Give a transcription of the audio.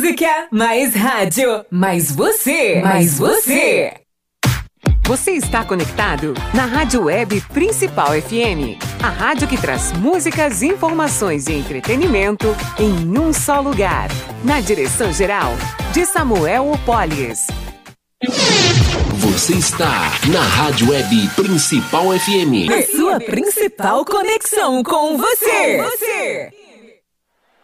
música, mais rádio, mais você, mais você. Você está conectado na Rádio Web Principal FM, a rádio que traz músicas, informações e entretenimento em um só lugar. Na direção geral de Samuel Opolis. Você está na Rádio Web Principal FM. A sua principal conexão com você.